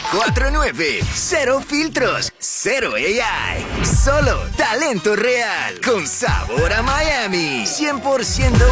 949. Cero filtros, cero AI. Solo talento real. Con sabor a Miami. 100%